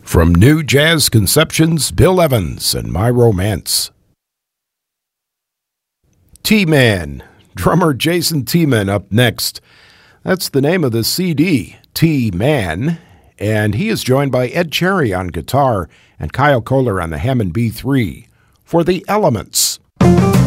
From New Jazz Conceptions, Bill Evans and My Romance. T-Man, drummer Jason Tiemann up next. That's the name of the CD, T-Man, and he is joined by Ed Cherry on guitar and Kyle Kohler on the Hammond B3 for The Elements.